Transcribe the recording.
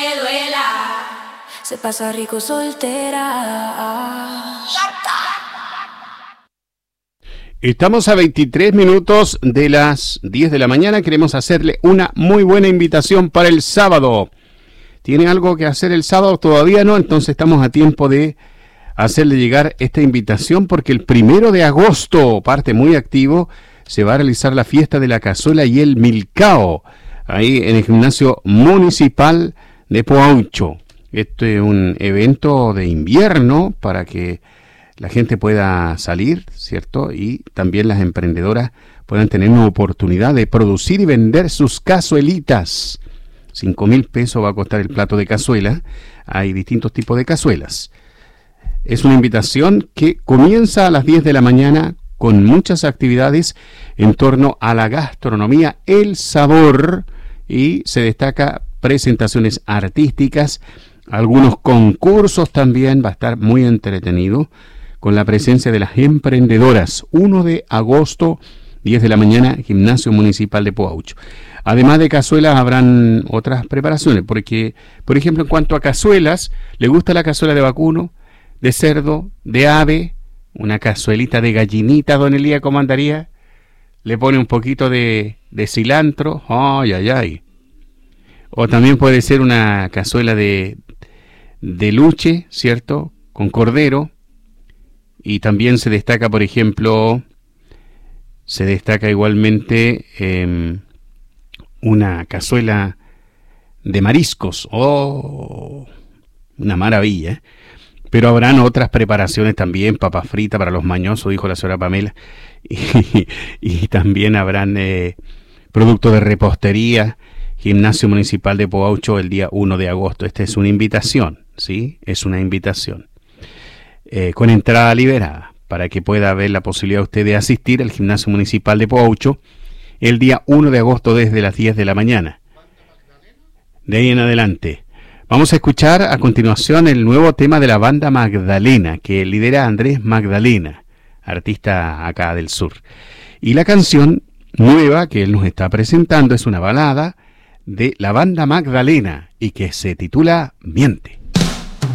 duela. Se pasa rico soltera. Estamos a 23 minutos de las 10 de la mañana. Queremos hacerle una muy buena invitación para el sábado. ¿Tiene algo que hacer el sábado? Todavía no, entonces estamos a tiempo de hacerle llegar esta invitación porque el 1 de agosto, parte muy activo, se va a realizar la fiesta de la cazuela y el milcao, ahí en el gimnasio municipal de Poaucho. Este es un evento de invierno para que la gente pueda salir, ¿cierto? Y también las emprendedoras puedan tener una oportunidad de producir y vender sus cazuelitas. 5.000 pesos va a costar el plato de cazuela. Hay distintos tipos de cazuelas. Es una invitación que comienza a las 10 de la mañana con muchas actividades en torno a la gastronomía, el sabor, y se destaca presentaciones artísticas, algunos concursos también. Va a estar muy entretenido con la presencia de las emprendedoras. 1 de agosto, 10 de la mañana, Gimnasio Municipal de Poaucho. Además de cazuelas, habrán otras preparaciones, porque, por ejemplo, en cuanto a cazuelas, ¿le gusta la cazuela de vacuno, de cerdo, de ave? Una cazuelita de gallinita, don Elías, ¿cómo andaría? Le pone un poquito de cilantro, ¡ay, ay, ay! O también puede ser una cazuela de luche, ¿cierto?, con cordero. Y también se destaca, por ejemplo, igualmente una cazuela de mariscos. ¡Oh! Una maravilla, ¿eh? Pero habrán otras preparaciones también, papas fritas para los mañosos, dijo la señora Pamela. Y también habrán productos de repostería. Gimnasio Municipal de Poaucho el día 1 de agosto. Esta es una invitación, ¿sí? Es una invitación. Con entrada liberada, para que pueda haber la posibilidad usted de asistir al Gimnasio Municipal de Poaucho el día 1 de agosto desde las 10 de la mañana. De ahí en adelante. Vamos a escuchar a continuación el nuevo tema de la banda Magdalena, que lidera Andrés Magdalena, artista acá del sur. Y la canción nueva que él nos está presentando es una balada de la banda Magdalena y que se titula Miente.